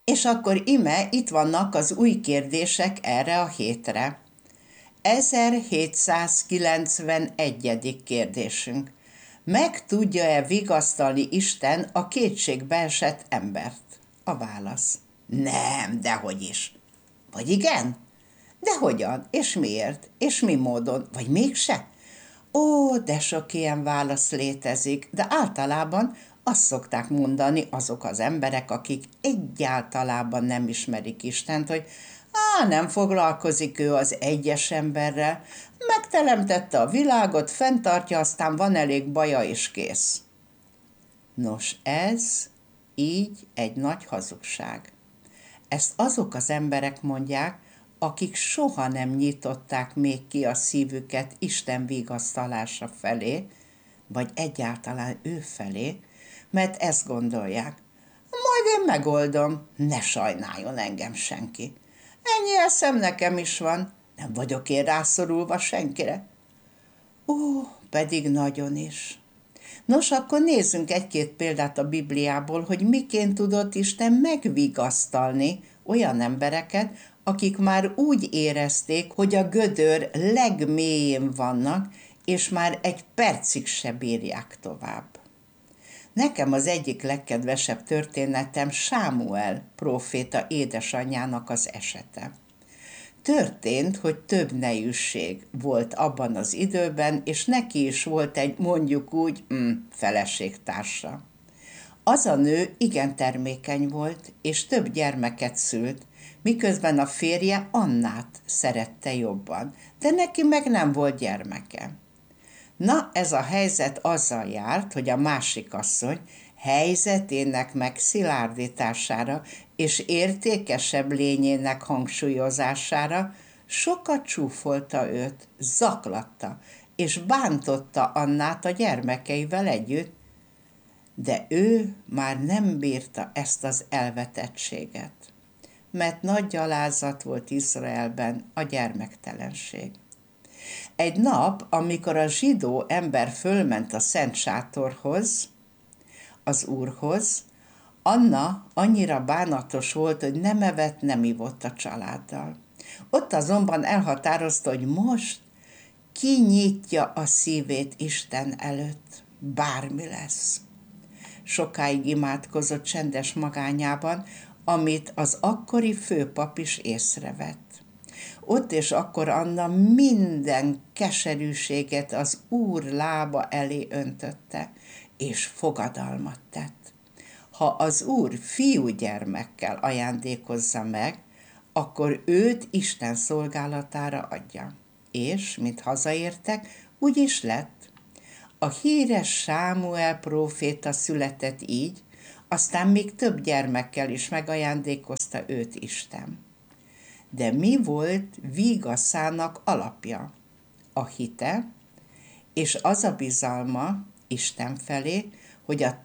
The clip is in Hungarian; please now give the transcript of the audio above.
És akkor ime, itt vannak az új kérdések erre a hétre. 1791. kérdésünk. Meg tudja-e vigasztalni Isten a kétségbe esett embert? A válasz. Nem, dehogy is. Vagy igen? De hogyan? És miért? És mi módon? Vagy mégse? Ó, de sok ilyen válasz létezik, de általában azt szokták mondani azok az emberek, akik egyáltalán nem ismerik Istent, hogy nem foglalkozik ő az egyes emberrel, megteremtette a világot, fenntartja, aztán van elég baja és kész. Nos, ez így egy nagy hazugság. Ezt azok az emberek mondják, akik soha nem nyitották még ki a szívüket Isten vigasztalása felé, vagy egyáltalán ő felé, mert ezt gondolják. Majd én megoldom, ne sajnáljon engem senki. Ennyi eszem nekem is van, nem vagyok én rászorulva senkire. Pedig nagyon is. Nos, akkor nézzünk egy-két példát a Bibliából, hogy miként tudott Isten megvigasztalni olyan embereket, akik már úgy érezték, hogy a gödör legmélyén vannak, és már egy percig se bírják tovább. Nekem az egyik legkedvesebb történetem Sámuel próféta édesanyjának az esete. Történt, hogy több nejűség volt abban az időben, és neki is volt egy, mondjuk úgy, feleségtársa. Az a nő igen termékeny volt, és több gyermeket szült, miközben a férje Annát szerette jobban, de neki meg nem volt gyermeke. Na, ez a helyzet azzal járt, hogy a másik asszony helyzetének megszilárdítására és értékesebb lényének hangsúlyozására sokat csúfolta őt, zaklatta, és bántotta Annát a gyermekeivel együtt, de ő már nem bírta ezt az elvetettséget, mert nagy gyalázat volt Izraelben a gyermektelenség. Egy nap, amikor a zsidó ember fölment a Szent Sátorhoz, az Úrhoz, Anna annyira bánatos volt, hogy nem evett, nem ivott a családdal. Ott azonban elhatározta, hogy most kinyitja a szívét Isten előtt, bármi lesz. Sokáig imádkozott csendes magányában, amit az akkori főpap is észrevett. Ott és akkor Anna minden keserűséget az Úr lába elé öntötte, és fogadalmat tett. Ha az Úr fiúgyermekkel ajándékozza meg, akkor őt Isten szolgálatára adja. És, mint hazaértek, úgy is lett. A híres Sámuel próféta született így, aztán még több gyermekkel is megajándékozta őt Isten. De mi volt vígaszának alapja? A hite, és az a bizalma Isten felé, hogy a